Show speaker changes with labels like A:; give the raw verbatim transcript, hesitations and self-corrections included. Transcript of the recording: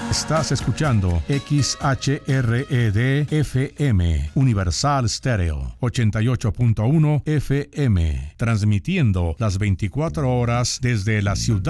A: Estás escuchando X H R E D F M, Universal Stereo, ochenta y ocho punto uno F M, transmitiendo las veinticuatro horas desde la ciudad